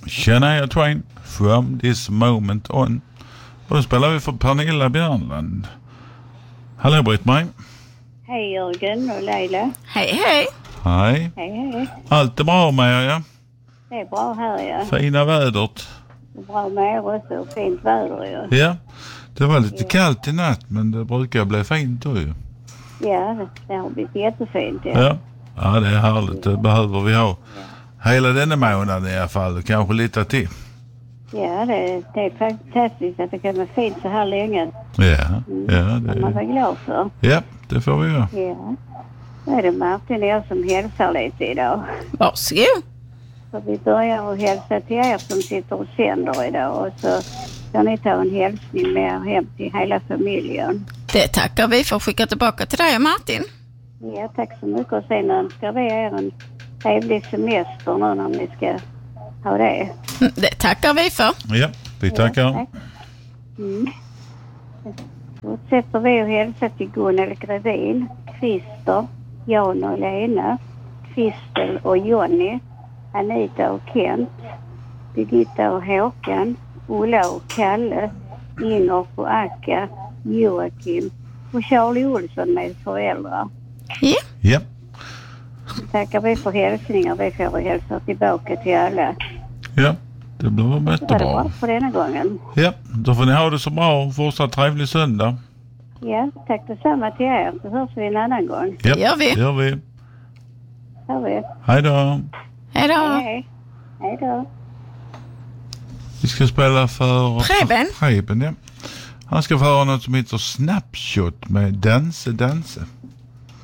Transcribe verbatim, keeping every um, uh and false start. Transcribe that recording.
Shania Twain, From This Moment On. Och då spelar vi för Pernilla Björnland. Hallå Britt-Marie. Hej Jörgen och Leila. Hej hej. Hej. Hej hej. Allt är bra med er, ja? Det är bra här, ja. Fina vädret. Det är bra med er också. Fint väder, ja. Ja, det var lite ja. kallt i natt, men det brukar bli fint då ju. Ja, det, det har blivit jättefint, ja. Ja, ja det är härligt. Det behöver vi ha. Ja. Hela denna månaden i alla fall, kanske lite till. Ja, det, det är fantastiskt att det kan vara fint så här länge. Ja, mm. ja. Det är man var glad för. Ja, det får vi göra. Ja. Nu är det Martin och jag som hälsar lite idag. Varsågod. Så vi börjar att hälsa till er som sitter och sänder idag. Och så kan ni ta en hälsning med er hem till hela familjen. Det tackar vi för att skicka tillbaka till dig och Martin. Ja, tack så mycket. Och sen önskar vi er en trevlig semester nu när ni ska ha det. Det tackar vi för. Ja, vi tackar. Ja, tack. Mm. Då sätter vi och hälsar till Gunnel Gredin, Christer, Jan och Lena, Kristel och Jonny, Anita och Kent, Birgitta och Håkan, Ulla och Kalle, Inger och Akka, Joakim och Charlie Olsson med föräldrar. Ja. Ja. Tackar vi för hälsningar. Vi får hälsa tillbaka till alla. Ja, det blir jättebra. Det var bra för denna gången. Ja, då får ni ha det så bra och fortsatt trevlig söndag. Ja, tack detsamma till er. Så hörs vi en annan gång. Ja, det gör vi. Det gör vi. Hör vi. Hej då. Hej då. Hej. Hej då. Vi ska spela för Preben. Preben, ja. Han ska få höra något som heter Snapshot med Danse Danse.